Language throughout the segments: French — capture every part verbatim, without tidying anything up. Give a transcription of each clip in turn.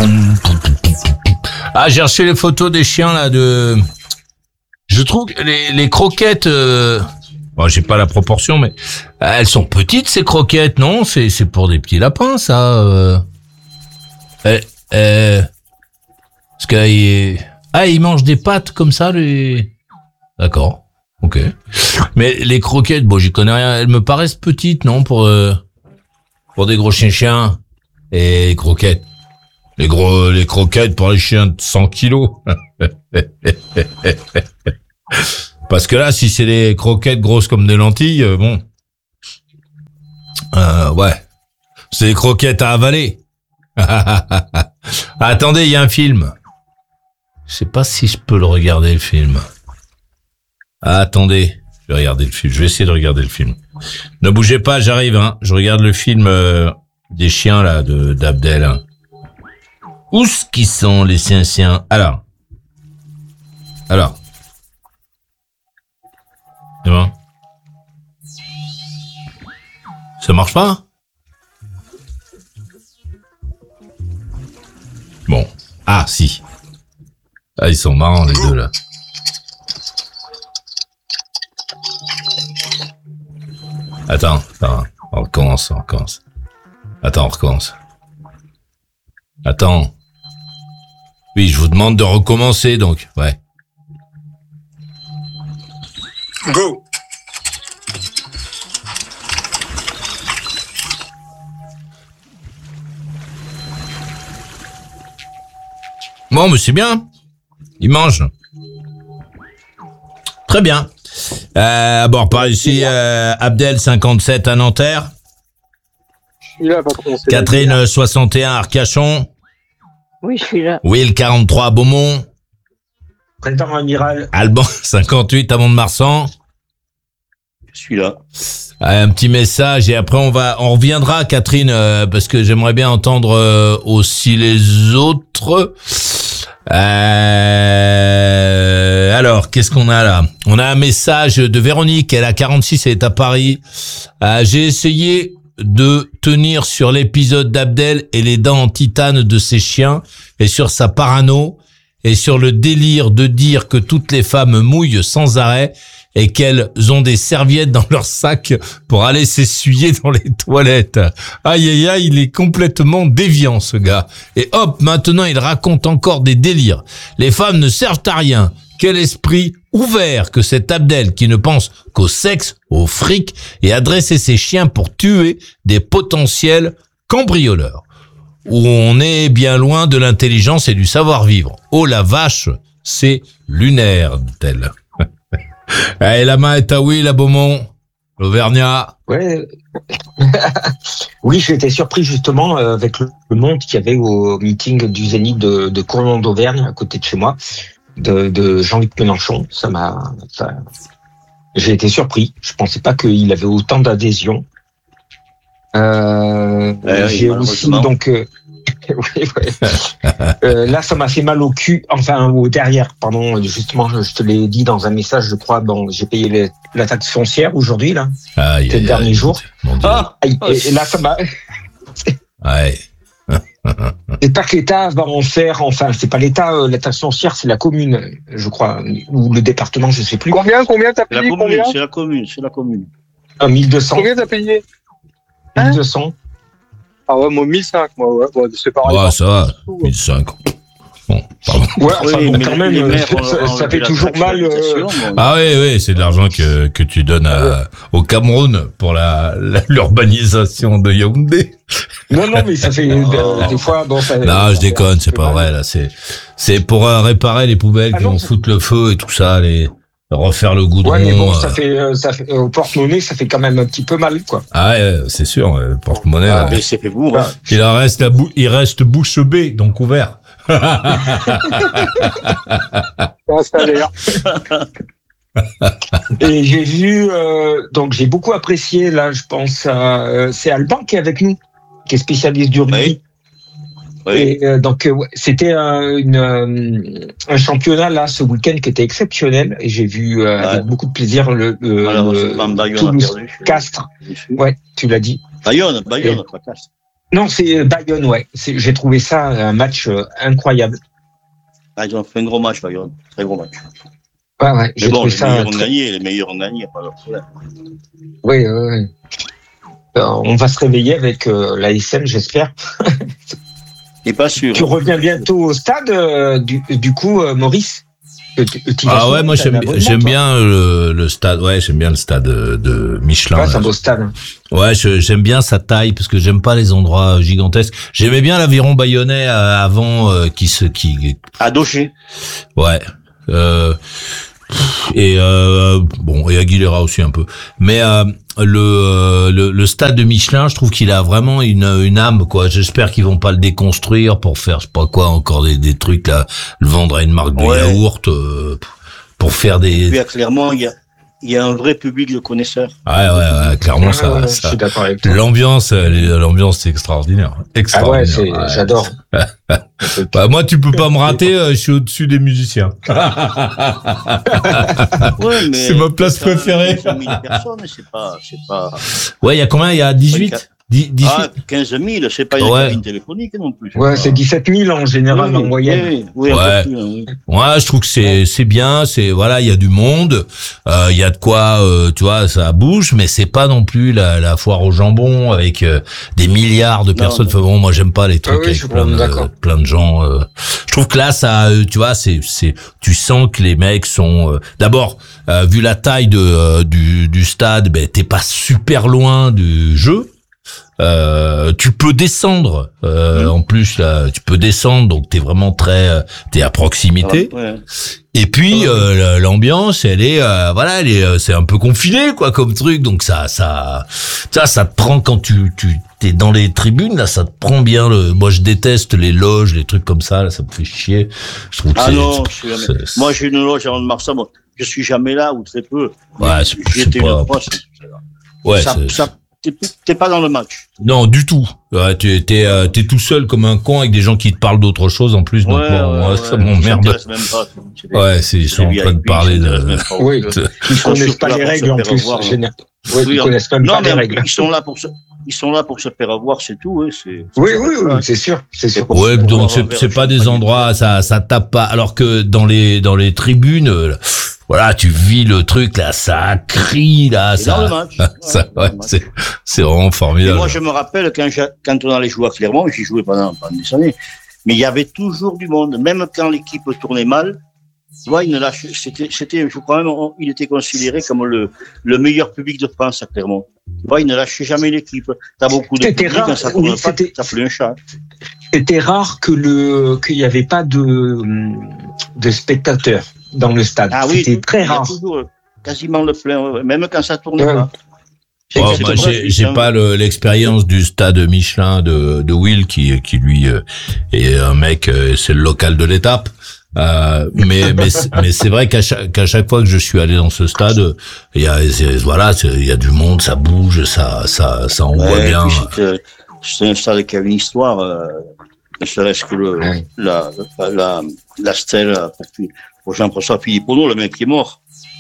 Ah, j'ai reçu les photos des chiens là de. Je trouve que les, les croquettes. Euh... Bon, j'ai pas la proportion, mais elles sont petites ces croquettes, non? C'est c'est pour des petits lapins, ça. Euh... Euh... euh... Parce que ah, ils mangent des pâtes comme ça, les. D'accord. Ok. Mais les croquettes, bon, j'y connais rien. Elles me paraissent petites, non, pour euh... pour des gros chiens-chiens. Et les croquettes. Les gros, les croquettes pour les chiens de cent kilos. Parce que là, si c'est des croquettes grosses comme des lentilles, euh, bon. Euh, ouais. C'est des croquettes à avaler. Attendez, il y a un film. Je sais pas si je peux le regarder, le film. Ah, attendez. Je vais regarder le film. Je vais essayer de regarder le film. Ne bougez pas, j'arrive, hein. Je regarde le film euh, des chiens, là, de, d'Abdel. Hein. Où est-ce qu'ils sont, les chiens-chiens? Alors. Alors. C'est bon? Ça marche pas? Bon. Ah, si. Ah, ils sont marrants, les deux, là. Attends, attends. On recommence, on recommence. Attends, on recommence. Attends. Oui, je vous demande de recommencer, donc. Ouais. Go. Bon, mais c'est bien. Il mange. Très bien. Euh, bon, par ici, euh, Abdel, cinquante-sept à Nanterre. Je suis là, patron. Catherine, soixante et un à Arcachon. Oui, je suis là. Will, quarante-trois à Beaumont. Président amiral. Alban, cinquante-huit à Mont-de-Marsan. Je suis là. Un petit message et après on va, on reviendra, Catherine, euh, parce que j'aimerais bien entendre euh, aussi les autres. Euh, alors, qu'est-ce qu'on a là? On a un message de Véronique, elle a quarante-six, elle est à Paris. Euh, j'ai essayé de tenir sur l'épisode d'Abdel et les dents en titane de ses chiens et sur sa parano et sur le délire de dire que toutes les femmes mouillent sans arrêt et qu'elles ont des serviettes dans leur sac pour aller s'essuyer dans les toilettes. Aïe aïe aïe, il est complètement déviant ce gars. Et hop, maintenant il raconte encore des délires. Les femmes ne servent à rien. Quel esprit ouvert que cet Abdel qui ne pense qu'au sexe, au fric et à dresser ses chiens pour tuer des potentiels cambrioleurs. Où on est bien loin de l'intelligence et du savoir-vivre. Oh la vache, c'est lunaire, dit-elle. Allez, la main est à Will, à Beaumont, l'Auvergnat. Ouais. Oui, j'étais surpris justement euh, avec le, le monde qu'il y avait au meeting du Zénith de, de Cournon d'Auvergne, à côté de chez moi, de, de Jean-Luc Mélenchon. Ça m'a, ça, j'ai été surpris. Je pensais pas qu'il avait autant d'adhésion. Euh, ouais, j'ai oui, aussi donc. Euh, oui, ouais. euh, là, ça m'a fait mal au cul, enfin au derrière, pardon. Justement, je, je te l'ai dit dans un message, je crois. Bon, j'ai payé les, la taxe foncière aujourd'hui, là, aïe, c'est le dernier aïe, jour. Mon Dieu. Ah, et, et là, ça m'a. Ouais. C'est pas que l'État va en faire. Enfin, c'est pas l'État, euh, la taxe foncière, c'est la commune, je crois, ou le département, je sais plus. Combien, combien t'as C'est la payé? commune, Combien? c'est la commune, c'est la commune. Ah, mille deux cents. Combien t'as payé? mille deux cents. Ah ouais, moi mille cinq, moi, ouais. Bon, c'est pareil. Ouais, ça va. mille cinq. Bon, pardon. Ouais, enfin, Oui, bon, mais quand les même, maires ça, ont- ça, ont ça enlevé fait la toujours taxe mal. euh, d'habitation, bon. Ah oui, oui, c'est de l'argent que, que tu donnes à, au Cameroun pour la, la- l'urbanisation de Yaoundé. Non, non, mais ça fait euh, des fois. Bon, ça, Non, je déconne, c'est fait pas mal. vrai, là, c'est, c'est pour euh, réparer les poubelles Ah qui non, vont ça- foutre le feu et tout ça, les, refaire le goudron. Ouais, mais bon, euh, ça fait, euh, ça fait, au porte-monnaie, ça fait quand même un petit peu mal, quoi. Ah ouais, c'est sûr, le porte-monnaie. Ah, euh, mais c'est fait bourre. Hein. il en reste la bou- il reste bouche bée, donc ouvert. Ah, ça a l'air. Et j'ai vu, euh, donc j'ai beaucoup apprécié, là, je pense, à, euh, c'est Alban qui est avec nous, qui est spécialiste du rugby. Oui. Oui. Et euh, donc, euh, ouais, c'était un, une, euh, un championnat, là, ce week-end qui était exceptionnel. Et j'ai vu euh, Ouais. avec beaucoup de plaisir le, le, Alors, le Bayonne a Toulouse perdu. Castres. Ouais, tu l'as dit. Bayonne, Bayonne, pas Castres. Non, c'est Bayonne, ouais. C'est, j'ai trouvé ça un match euh, incroyable. Ah, ils ont fait un gros match, Bayonne. Très gros match. Ouais, ouais. J'ai Mais bon, trouvé les ça. meilleurs ont très- gagné, les meilleurs ont gagné, pas de problème. Oui, oui, oui. Euh, on va se réveiller avec euh, la S M, j'espère. Et pas sûr. Tu reviens bientôt au stade, euh, du, du coup, euh, Maurice. Que tu- tu vas Ah souvent, ouais, moi t'as j'aime un abonnement, j'aime toi. bien le, le stade. Ouais, j'aime bien le stade de, de Michelin. Ouais, c'est là. un beau stade. Ouais, je- j'aime bien sa taille parce que j'aime pas les endroits gigantesques. J'aimais bien l'aviron bayonnais euh, avant euh, qui se qui À Daucher. ouais. Euh, et euh, bon, et Aguilera aussi un peu. Mais euh, le, euh, le le stade de Michelin, je trouve qu'il a vraiment une une âme quoi. J'espère qu'ils vont pas le déconstruire pour faire je sais pas quoi encore des des trucs là, le vendre à une marque de Ouais. yaourt euh, pour faire Et puis des à Clermont, il y a, il y a un vrai public de connaisseurs. ouais ouais ouais clairement Ouais, ça, ouais, ouais, ça je suis d'accord avec toi. l'ambiance elle est- l'ambiance c'est extraordinaire Ah ouais, extraordinaire. c'est, Ouais. j'adore. Bah, moi, tu peux pas me rater, euh, je suis au-dessus des musiciens. Ouais, mais C'est ma place ça, préférée. quinze mille personnes, c'est pas, c'est pas, Ouais, il y a combien? Il y a dix-huit? dix, dix-huit? ah, quinze mille, c'est pas une Ouais. cabine téléphonique non plus. Ouais, pas- c'est dix-sept mille en général Oui, en moyenne. Oui, oui, un Ouais. peu plus, hein, oui. Ouais, je trouve que c'est c'est bien, c'est voilà, il y a du monde, euh, il y a de quoi, euh, tu vois, ça bouge, mais c'est pas non plus la, la foire au jambon avec euh, des milliards de Non, personnes. non. Enfin bon, moi j'aime pas les trucs Ah oui, je avec suis plein de, d'accord. plein de gens. euh. Je trouve que là, ça, euh, tu vois, c'est c'est, tu sens que les mecs sont. euh, D'abord, euh, vu la taille de euh, du du stade, ben t'es pas super loin du jeu. Euh, tu peux descendre euh, Mmh. en plus là, tu peux descendre donc t'es vraiment très euh, t'es à proximité. Ouais. Et puis euh, l'ambiance, elle est euh, voilà, elle est euh, c'est un peu confiné quoi comme truc, donc ça ça ça ça te prend quand tu tu t'es dans les tribunes là, ça te prend bien le. Moi je déteste les loges, les trucs comme ça là, ça me fait chier. Je trouve que Ah c'est- non, je suis jamais. c'est- Moi, j'ai une loge à Marsan, moi, je suis jamais là ou très peu. Ouais, c'est- J'y c'est étais pas- une fois. c'est- ouais, ça, c'est- ça, t'es, t'es pas dans le match. non du tout. Ouais, t'es t'es euh, t'es tout seul comme un con avec des gens qui te parlent d'autre chose en plus, donc bon, moi, ça m'emmerde. s'intéresse même pas. C'est des- Ouais, c'est ils c'est sont en des train de V I P, parler ils s'intéressent de. même pas au Oui. jeu. Ils sont connaissent surtout pas là les pour règles se en faire plus. avoir, en hein. général. Ouais, Oui, ils en- connaissent même Non, pas les mais règles. ils sont là pour se, ils sont là pour se faire avoir, c'est tout. Oui, c'est. Oui, oui, oui, c'est sûr, c'est sûr. pour- Ouais, pour donc avoir un c'est verre c'est de pas des champagne. endroits, ça ça tape pas. Alors que dans les dans les tribunes, euh, voilà, tu vis le truc là, ça crie là, C'est dans le ça, match. ça, Ouais, dans ouais, le match. c'est c'est vraiment Et formidable. moi, je me rappelle quand, j'a- quand on allait jouer à Clermont, j'y jouais pendant, pendant des années, mais il y avait toujours du monde, même quand l'équipe tournait mal. Tu vois, il ne lâche, c'était, c'était, je crois même, on- il était considéré comme le, le meilleur public de France à Clermont. Tu vois, il ne lâchait jamais l'équipe. T'as beaucoup de C'était public, rare, quand ça oui, tourne pas, c'était- ça pleut un chat. C'était rare que le qu'il n'y avait pas de de spectateurs dans le stade. Ah oui, C'était tout- très il y a rare. toujours euh, quasiment le plein, ouais, ouais, même quand ça tourne Ouais. pas. C'est- Bon, c'est moi, pour ça que j'ai je j'ai dis, pas le- l'expérience du stade Michelin de de Will qui qui lui euh, est un mec, euh, c'est le local de l'étape. Euh, mais mais c'est- mais c'est vrai qu'à chaque qu'à chaque fois que je suis allé dans ce stade, il y a c'est- voilà, c'est- il y a du monde, ça bouge, ça ça ça envoie Ouais, bien. puis c'est, euh, c'est un stade qui a une histoire, euh, ne serait-ce que le, Ouais. la, la, la, la stèle pour, pour Jean-François Philippon, le mec qui est mort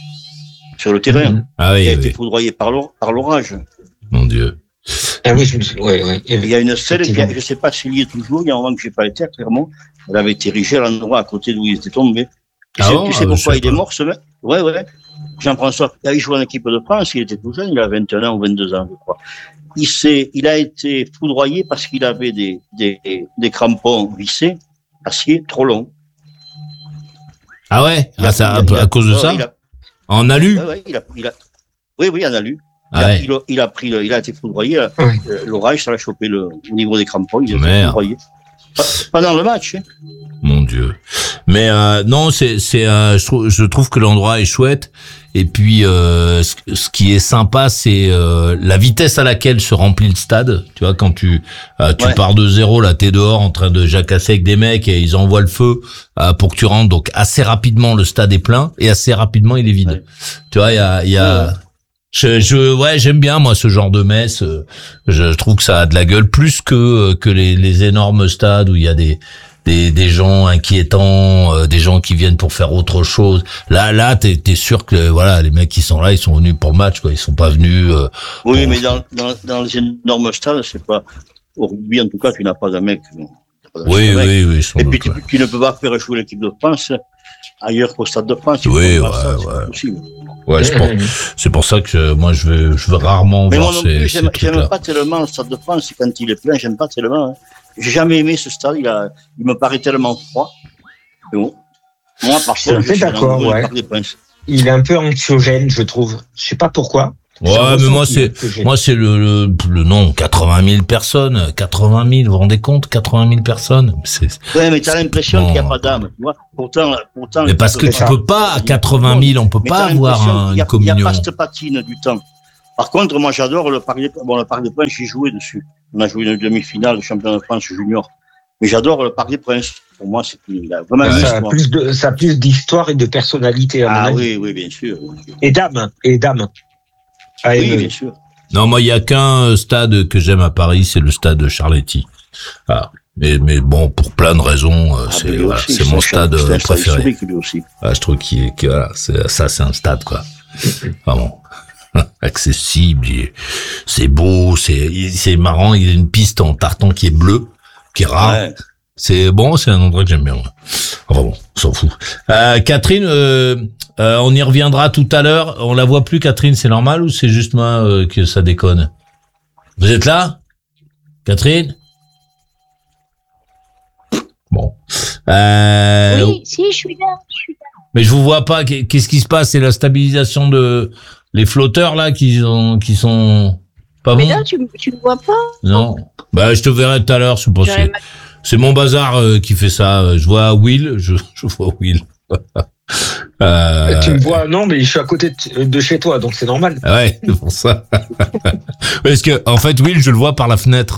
sur le terrain, Mhm. Ah qui a oui, été oui, foudroyé par l'or- par l'orage. mon Dieu. Ah oui, je me suis. Ouais, ouais. Il y a une stèle, qui a- Effectivement. je ne sais pas s'il y est toujours, il y a un moment que j'ai pas été, clairement, elle avait été érigée à l'endroit à côté d'où il était tombé. Tu Ah sais, bon? tu Ah, sais je pourquoi sais il est pas. mort, ce mec? Ouais, ouais. Jean-François, il joué en équipe de France, il était tout jeune, il a vingt et un ans ou vingt-deux ans, je crois. Il s'est, il a été foudroyé parce qu'il avait des, des, des crampons vissés, acier, trop longs. Ah ouais, Il a- ah, ça, il a- à, il a- à cause de ouais, ça, il a- en alu. ouais, ouais, il a, il a, oui, oui, en a lu. Il, Ah a, ouais. il, a, il a pris, le- il a été foudroyé. euh, Ouais. L'orage, ça l'a chopé le, au niveau des crampons. Il a été Merde. foudroyé. Pas- Pendant le match. Hein. Mon Dieu. Mais euh, non, c'est c'est euh, je trouve je trouve que l'endroit est chouette et puis euh, ce, ce qui est sympa c'est euh, la vitesse à laquelle se remplit le stade. Tu vois quand tu euh, tu Ouais. pars de zéro là, t'es dehors en train de jacasser avec des mecs et ils envoient le feu euh, pour que tu rentres. Donc assez rapidement le stade est plein et assez rapidement il est vide. Ouais. Tu vois il y a il y a Ouais. Je, je, ouais, j'aime bien moi ce genre de messe. euh, Je trouve que ça a de la gueule plus que que les, les énormes stades où il y a des des, des gens inquiétants, euh, des gens qui viennent pour faire autre chose. Là, là, t'es t'es sûr que voilà, les mecs qui sont là, ils sont venus pour le match, quoi. Ils sont pas venus. Euh, Oui, Bon. mais dans, dans, dans les énormes stades, c'est pas. au rugby, en tout cas, tu n'as pas d'un mec. Non, pas d'un Oui, mec. oui, oui. sans Et doute, puis, tu, ouais. tu ne peux pas faire jouer l'équipe de France ailleurs qu'au Stade de France. Tu Oui, peux pas ouais, ça, c'est ouais. pas possible. Ouais, je pense. C'est pour ça que je- moi, je vais, je vais rarement Mais voir moi non ces, plus, ces j'aime, j'aime trucs-là. pas tellement le Stade de France. Quand il est plein, j'aime pas tellement. Hein. J'ai jamais aimé ce stade. Il, a, il me paraît tellement froid. Mais bon. Moi, par Je suis contre, assez d'accord, amoureux du ouais. Parc des Princes. Il est un peu anxiogène, je trouve. Je sais pas pourquoi. Ouais, C'est un mais moi, ressenti c'est, que j'ai. moi, c'est le, le, le nom, quatre-vingt mille personnes, quatre-vingt mille, vous vous rendez compte, quatre-vingt mille personnes. C'est, Ouais, mais t'as l'impression Bon. qu'il n'y a pas d'âme. Tu vois. Pourtant, pourtant. mais parce que tu ça. peux pas, à quatre-vingt mille, on peut Mais pas t'as avoir l'impression un- qu'il y a- une communion. Il n'y a pas cette patine du temps. Par contre, moi, j'adore le Parc des, bon, le Parc des Princes, j'ai joué dessus. On a joué une demi-finale de championnat de France junior. Mais j'adore le Parc des Princes. Pour moi, c'est plus, il a vraiment une ça, a histoire. plus de, ça a plus d'histoire et de personnalité, à mon Ah avis. oui, oui, bien sûr. bien sûr. Et d'âme, et d'âme. Ah, Oui, et- bien sûr. Non, moi, il y a qu'un stade que j'aime à Paris, c'est le stade Charletti. Ah. Mais, mais bon, pour plein de raisons, euh, Ah, c'est, mais lui voilà, aussi, c'est mon un stade c'est un euh, préféré. historique, lui aussi. Ah, je trouve qu'il, que, voilà, c'est, ça, c'est un stade, quoi. Vraiment. Accessible, il est- c'est beau, c'est, il- c'est marrant, il y a une piste en tartan qui est bleue, qui est rare. Ouais. C'est bon, c'est un endroit que j'aime bien. Ouais. Enfin bon, on s'en fout. Euh, Catherine, euh, euh, on y reviendra tout à l'heure. On la voit plus, Catherine, c'est normal ou c'est juste moi euh, que ça déconne? Vous êtes là, Catherine? Bon. Euh, Oui, si, je suis là, je suis là. Mais je vous vois pas. Qu'est-ce qui se passe? C'est la stabilisation de les flotteurs là qui sont qui sont pas Mais bons. là, tu, tu me vois pas? Non. Bah je te verrai tout à l'heure. Je pense. J'aurais ma- C'est mon bazar euh, qui fait ça. Je vois Will, je, je vois Will. euh, Tu me vois, non, mais je suis à côté de, de chez toi, donc c'est normal. Ouais, c'est pour ça. Parce que en fait, Will, je le vois par la fenêtre.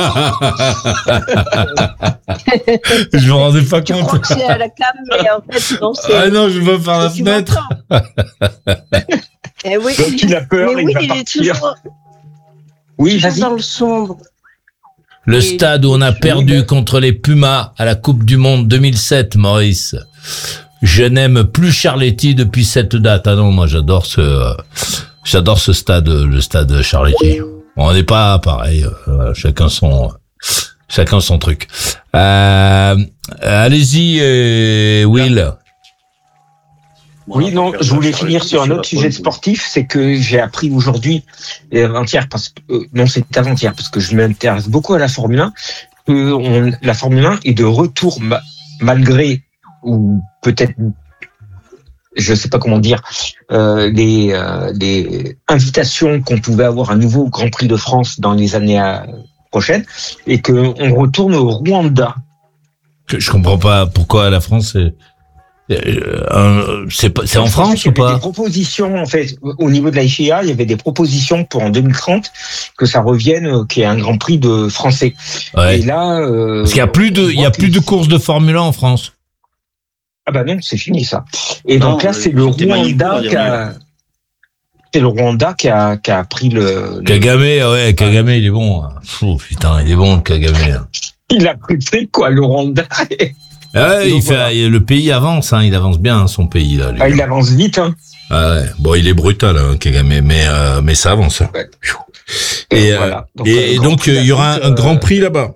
Je me rendais pas Tu compte. crois que c'est à la cam, mais en fait, non, c'est... Ah non, je le vois par la tu fenêtre. m'entends. Eh oui, Donc il a peur, mais il oui, va il est partir. toujours, Oui, toujours vas-y. dans le sombre. Le Et- stade où on a perdu contre les Pumas à la Coupe du Monde deux mille sept, Maurice. Je n'aime plus Charletti depuis cette date. Ah non, moi j'adore ce, euh, j'adore ce stade, le stade Charletti. On n'est pas pareil. euh, voilà, chacun son, chacun son truc. Euh, allez-y, euh, Will. Oui, non, je voulais finir sur un autre sujet sportif, c'est que j'ai appris aujourd'hui, et avant-hier, parce que, euh, non, c'est avant-hier, parce que je m'intéresse beaucoup à la Formule un, que on, la Formule un est de retour, ma- malgré, ou peut-être, je sais pas comment dire, euh, les, euh, les invitations qu'on pouvait avoir un nouveau Grand Prix de France dans les années euh, prochaines, et que on retourne au Rwanda. Je, je comprends pas pourquoi la France est, euh, un- c'est pas, c'est en Je pensais France qu'il ou y avait pas? des propositions, en fait, au niveau de la F I A, il y avait des propositions pour en deux mille trente que ça revienne, euh, qu'il y ait un Grand Prix de français. Ouais. Et là, euh, Parce qu'il y a plus de, on il y voit a que- plus de courses de Formule un en France. Ah bah non, c'est fini ça. Et Non, donc là, euh, c'est le c'était Manitou, Rwanda la qui a, dernière. c'est le Rwanda qui a, qui a pris le, le- Kagame, ouais, Kagame, il est bon. hein. Oh, putain, il est bon, le Kagame. hein. il a pris le truc, quoi, le Rwanda. Ah ouais, Et il donc, fait, voilà. le pays avance, hein, il avance bien, hein, son pays, là. les Ah, gars. il avance vite, hein. Ah ouais. Bon, il est brutal, hein, Kagame, mais, euh, mais ça avance. hein. Ouais. Et, Et euh, voilà. Donc, et, euh, et Grand donc, Prix euh, il y aura un, d'Afrique, un grand euh, prix là-bas.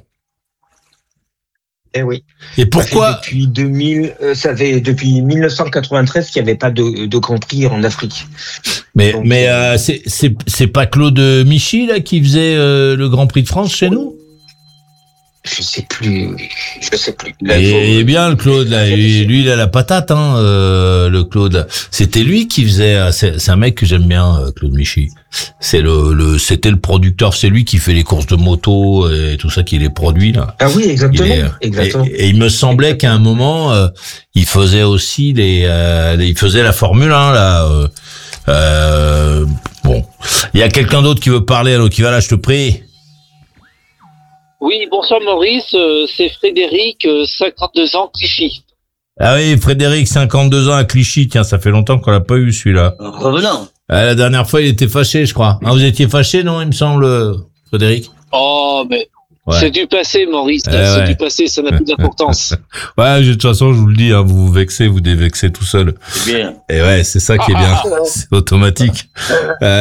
Eh oui. Et Ça pourquoi? fait depuis deux mille, euh, ça fait depuis mille neuf cent quatre-vingt-treize qu'il n'y avait pas de, de Grand Prix en Afrique. Mais, donc, mais, euh, euh, c'est, c'est, c'est pas Claude Michy, là, qui faisait, euh, le Grand Prix de France chez nous? Je sais plus, je sais plus. Il Là, il faut- est bien, le Claude, là. Lui, lui, il a la patate, hein, euh, le Claude. C'était lui qui faisait, euh, c'est, c'est un mec que j'aime bien, euh, Claude Michy. C'est le, le, c'était le producteur, c'est lui qui fait les courses de moto et tout ça, qui les produit, là. Ah oui, Il exactement, est, exactement. Et, et il me semblait qu'à un moment, euh, il faisait aussi les, euh, les- il faisait la Formule un, là, euh, euh, bon. Il y a quelqu'un d'autre qui veut parler, alors qui va là, je te prie. Oui, bonsoir Maurice, euh, c'est Frédéric, euh, cinquante-deux ans, Clichy. Ah oui, Frédéric, cinquante-deux ans à Clichy, tiens, ça fait longtemps qu'on l'a pas eu, celui-là. Revenant. Ah, la dernière fois, il était fâché, je crois. Ah, vous étiez fâché, non, il me semble, Frédéric? Oh, mais Ouais. c'est du passé Maurice, Eh c'est ouais. du passé, ça n'a plus d'importance. Ouais, de toute façon, je vous le dis, hein, vous vous vexez, vous dévexez tout seul. C'est bien. Et ouais, c'est ça qui est bien. Ah, ah, ah. C'est automatique. Euh,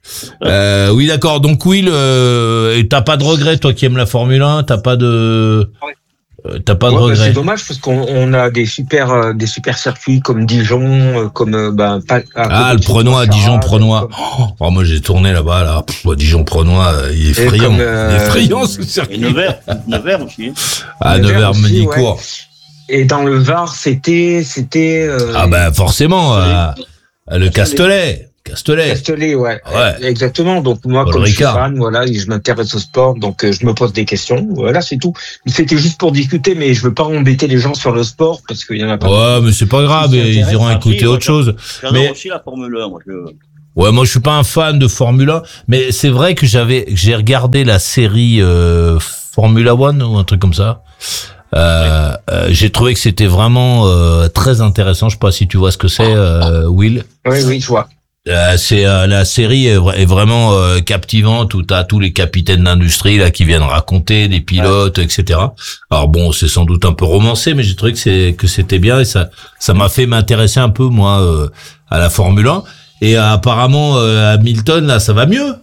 Euh, oui, d'accord. Donc, Will, euh, et t'as pas de regret, toi qui aimes la Formule un, t'as pas de, Ouais. euh, t'as pas de Ouais, bah, regret. c'est dommage parce qu'on on a des super euh, des super circuits comme Dijon, euh, comme euh, ben pas, Ah, le Prenois, Dijon Prenois. Oh, oh, moi, j'ai tourné là-bas, là. Pff, Dijon Prenois, il est Et effrayant. comme, euh, Il est effrayant, ce Et circuit. Nevers, Nevers aussi. hein. Ah, Nevers Nevers, aussi, Medicourt. Et dans le Var, c'était c'était euh, Ah, ben, forcément, euh, le Castellet. Castellet. Castellet, ouais. Ouais. Exactement. Donc moi, Paul comme Ricard. je suis fan, voilà, et je m'intéresse au sport, donc euh, je me pose des questions. Voilà, c'est tout. C'était juste pour discuter, mais je veux pas embêter les gens sur le sport parce qu'il y en a pas. Ouais, mais c'est pas grave, Qui ils s'intéresse, iront ah, écouter si, autre moi, chose. J'adore Mais- aussi la Formule un. Moi, je... Ouais, moi je suis pas un fan de Formule un, mais c'est vrai que j'avais, que j'ai regardé la série euh, Formula One ou un truc comme ça. Euh, euh, j'ai trouvé que c'était vraiment euh, très intéressant. Je sais pas si tu vois ce que c'est, euh, Will. Oui, oui, je vois. Euh, c'est euh, la série est, vra- est vraiment euh, captivante où t'as tous les capitaines d'industrie là qui viennent raconter des pilotes, et cetera. Alors bon, c'est sans doute un peu romancé, mais j'ai trouvé que c'est que c'était bien et ça ça m'a fait m'intéresser un peu moi euh, à la Formule un. Et euh, apparemment euh, Hamilton là, ça va mieux.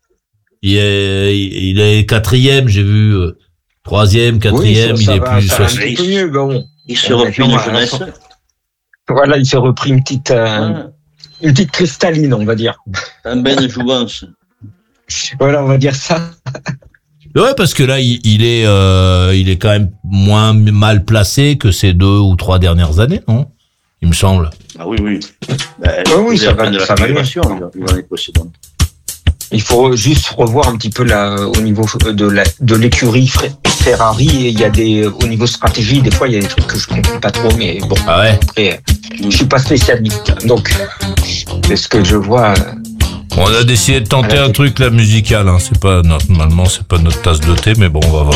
Il est il est quatrième, j'ai vu euh, troisième, quatrième, Oui, ça- il ça est va- plus ça va un soixante. petit peu mieux, bon. Il se Ouais, refait une maintenant, jeunesse. à la Voilà, il s'est repris une petite euh, Ouais. une petite cristalline, on va dire. Un bain de jouvence. Voilà, on va dire ça. Ouais, parce que là, il, il est, euh, il est quand même moins mal placé que ces deux ou trois dernières années, non? Il me semble. Ah oui, oui. Ben, Oui, oui, c'est ça la va- fin de la ça va mieux. fédération, l'année précédente. Il faut juste revoir un petit peu là au niveau de la de l'écurie Fer- Ferrari. Et il y a des au niveau stratégie, des fois il y a des trucs que je comprends pas trop, mais bon. Ah ouais? Après, je suis pas spécialiste, donc c'est ce que je vois. On a décidé de tenter un truc, là, musical, hein. C'est pas, normalement, c'est pas notre tasse de thé, mais bon, on va voir.